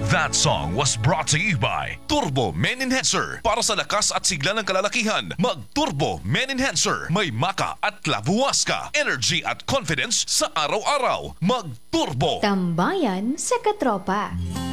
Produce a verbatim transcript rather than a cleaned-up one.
That song was brought to you by Turbo Men Enhancer. Para sa lakas at sigla ng kalalakihan, mag-Turbo Men Enhancer. May maka at labuwas ka. Energy at confidence sa araw-araw. Mag-Turbo. Tambayan sa katropa.